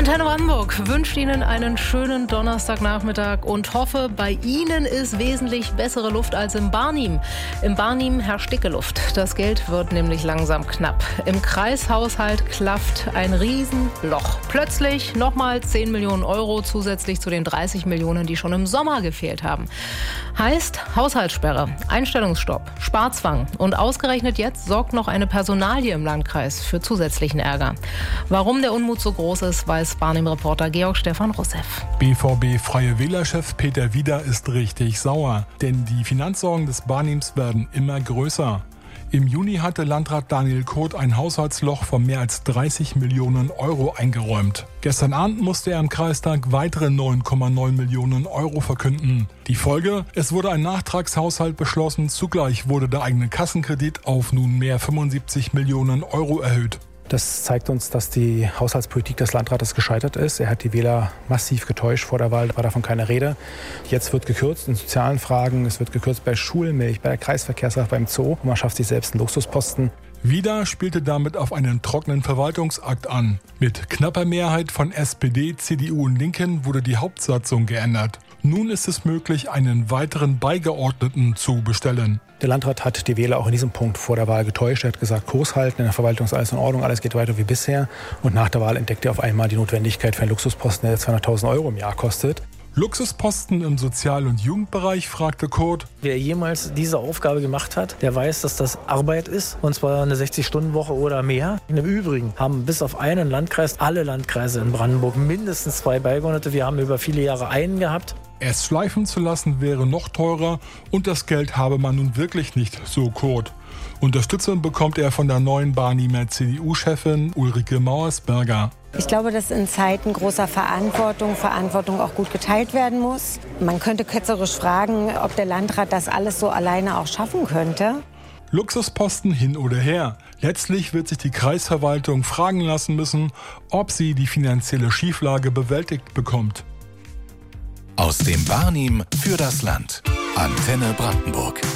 Antenne Brandenburg wünscht Ihnen einen schönen Donnerstagnachmittag und hoffe, bei Ihnen ist wesentlich bessere Luft als im Barnim. Im Barnim herrscht dicke Luft. Das Geld wird nämlich langsam knapp. Im Kreishaushalt klafft ein Riesenloch. Plötzlich nochmal 10 Millionen Euro zusätzlich zu den 30 Millionen, die schon im Sommer gefehlt haben. Heißt Haushaltssperre, Einstellungsstopp, Sparzwang und ausgerechnet jetzt sorgt noch eine Personalie im Landkreis für zusätzlichen Ärger. Warum der Unmut so groß ist, weiß Barnim-Reporter Georg Stefan Russeff. BVB-Freie Wählerchef Peter Wieder ist richtig sauer, denn die Finanzsorgen des Barnims werden immer größer. Im Juni hatte Landrat Daniel Koth ein Haushaltsloch von mehr als 30 Millionen Euro eingeräumt. Gestern Abend musste er im Kreistag weitere 9,9 Millionen Euro verkünden. Die Folge? Es wurde ein Nachtragshaushalt beschlossen, zugleich wurde der eigene Kassenkredit auf nunmehr 75 Millionen Euro erhöht. Das zeigt uns, dass die Haushaltspolitik des Landrates gescheitert ist. Er hat die Wähler massiv getäuscht. Vor der Wahl war davon keine Rede. Jetzt wird gekürzt in sozialen Fragen. Es wird gekürzt bei Schulmilch, bei der Kreisverkehrswacht, beim Zoo. Und man schafft sich selbst einen Luxusposten. Wieder spielte damit auf einen trockenen Verwaltungsakt an. Mit knapper Mehrheit von SPD, CDU und Linken wurde die Hauptsatzung geändert. Nun ist es möglich, einen weiteren Beigeordneten zu bestellen. Der Landrat hat die Wähler auch in diesem Punkt vor der Wahl getäuscht. Er hat gesagt, Kurs halten, in der Verwaltung ist alles in Ordnung, alles geht weiter wie bisher. Und nach der Wahl entdeckte er auf einmal die Notwendigkeit für einen Luxusposten, der 200.000 Euro im Jahr kostet. Luxusposten im Sozial- und Jugendbereich, fragte Koth. Wer jemals diese Aufgabe gemacht hat, der weiß, dass das Arbeit ist, und zwar eine 60-Stunden-Woche oder mehr. Im Übrigen haben bis auf einen Landkreis alle Landkreise in Brandenburg mindestens 2 Beigeordnete. Wir haben über viele Jahre einen gehabt. Es schleifen zu lassen wäre noch teurer und das Geld habe man nun wirklich nicht, so Koth. Unterstützung bekommt er von der neuen Barnimer CDU-Chefin Ulrike Mauersberger. Ich glaube, dass in Zeiten großer Verantwortung auch gut geteilt werden muss. Man könnte ketzerisch fragen, ob der Landrat das alles so alleine auch schaffen könnte. Luxusposten hin oder her. Letztlich wird sich die Kreisverwaltung fragen lassen müssen, ob sie die finanzielle Schieflage bewältigt bekommt. Aus dem Barnim für das Land. Antenne Brandenburg.